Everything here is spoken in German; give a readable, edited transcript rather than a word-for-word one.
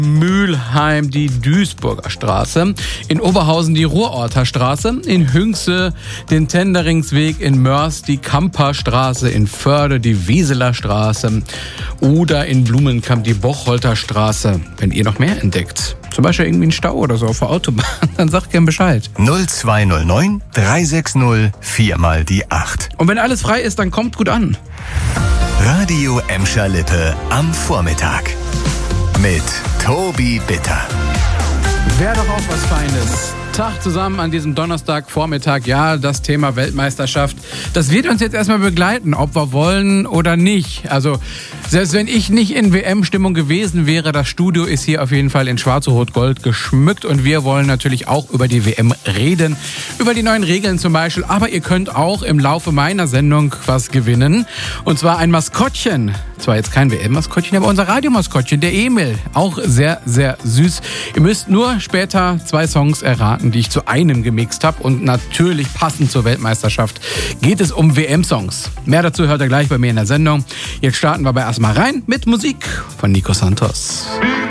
Mülheim die Duisburger Straße, in Oberhausen die Ruhrorter Straße, in Hünxe den Tenderingsweg, in Mörs die Kamperstraße, in Förde die Wieseler Straße oder in Blumenkamp die Bocholter Straße. Wenn ihr noch mehr entdeckt, zum Beispiel irgendwie einen Stau oder so auf der Autobahn, dann sagt gern Bescheid. 0209 360 4 mal die 8. Und wenn alles frei ist, dann kommt gut an. Radio Emscher Lippe am Vormittag. Mit Tobi Bitter. Wäre doch auch was Feines. Tag zusammen an diesem Donnerstagvormittag. Ja, das Thema Weltmeisterschaft, das wird uns jetzt erstmal begleiten, ob wir wollen oder nicht. Also, selbst wenn ich nicht in WM-Stimmung gewesen wäre, das Studio ist hier auf jeden Fall in Schwarz-Rot-Gold geschmückt und wir wollen natürlich auch über die WM reden, über die neuen Regeln zum Beispiel. Aber ihr könnt auch im Laufe meiner Sendung was gewinnen. Und zwar ein Maskottchen. Zwar jetzt kein WM-Maskottchen, aber unser Radiomaskottchen, der Emil. Auch sehr, sehr süß. Ihr müsst nur später 2 Songs erraten, die ich zu einem gemixt habe. Und natürlich passend zur Weltmeisterschaft geht es um WM-Songs. Mehr dazu hört ihr gleich bei mir in der Sendung. Jetzt starten wir aber erstmal rein mit Musik von Nico Santos.